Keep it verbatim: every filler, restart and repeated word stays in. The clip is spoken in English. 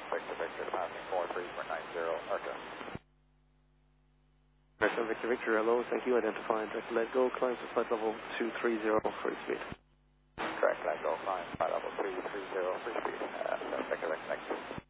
Victor Victor, passing four three four nine zero, Arca. American Victor Victor, hello, thank you. Identifying direct let go, climb to flight level two three zero, free speed. Direct let go, climb, flight level two three zero, free speed. Uh, Victor Victor, thank you.